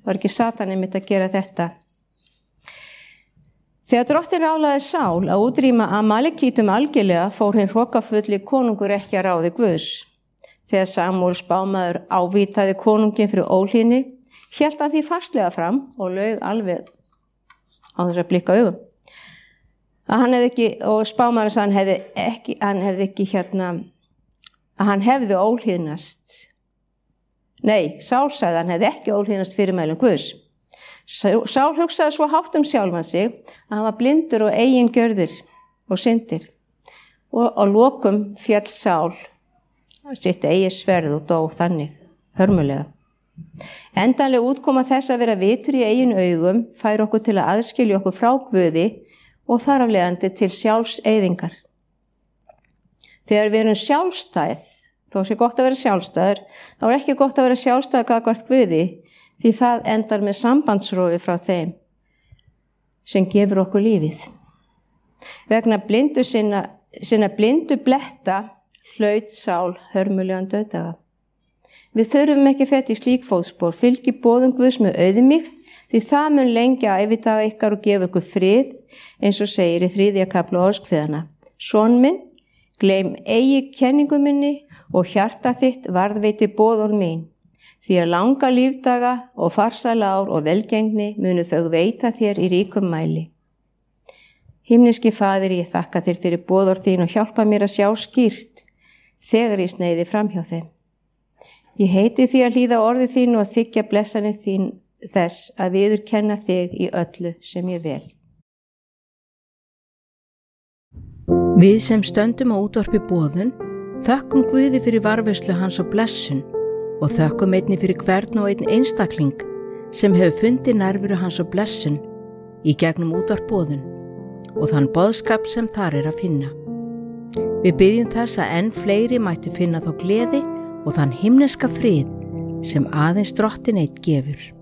Var ekki Satan einmitt að gera þetta? Þegar Drottinn ráðlagði Sál að útrýma Amalekítum algjörlega fór hinn hrokafulli konungur ekki að ráði Guðs. Þegar Samúel spámaður ávítaði konunginn fyrir óhlýðni, hélt hann því fastlega fram og laug alveg á þess að blikka augum. Að hann hefði ekki, og spámaðurinn að hann hefði óhlýðnast. Nei, Sál sagði að hann hefði ekki óhlýðnast fyrirmælum Guðs. Sál hugsaði svo hátt sjálfan sig að hann var blindur og eigin gjörðir og syndir. Og á lokum féll Sál sitt eigið sverð og dó þannig, hörmulega. Endanleg útkoma þess að vera vitur í eigin augum fær okkur til að aðskilja okkur frá Guði og þar af leiðandi til sjálfseyðingar. Þegar við erum sjálfstæð, þó sé gott að vera sjálfstæður, þá ekki gott að vera sjálfstæður gagnvart Guði, því það endar með sambandsrofi frá þeim sem gefur okkur lífið. Vegna sinna blindu bletta hlaut Sál hörmulegan dauðdaga. Við þurfum ekki feta í slík fótspor, fylgi boðum Guðs með auðmýkt, því það mun lengja ævidaga ykkar og gefa ykkur frið, eins og segir í 3. kafla Orðskviðanna. Son minn, gleym eigi kenningu minni og hjarta þitt varðveiti boðorð mín, því að langa lífdaga og farsæla ár og velgengni munu þau veita þér í ríkum mæli. Himneski Faðir, ég þakka þér fyrir boðorð þín og hjálpa mér að sjá skýrt þegar ég sneiði framhjá þeim. Ég heiti því að hlýða orðið þín og þiggja blessanir þín þess að viðurkenna þig í öllu sem ég vel. Við sem stöndum á útvarpi boðun, þökkum Guði fyrir varðveislu hans og blessun og þökkum einnig fyrir hvern og einn einstakling sem hefur fundið nærveru hans og blessun í gegnum útvarp boðun og þann boðskap sem þar að finna. Við byggjum þess að enn fleiri mættu finna þá gleði og þann himneska frið sem aðeins Drottinn einn gefur.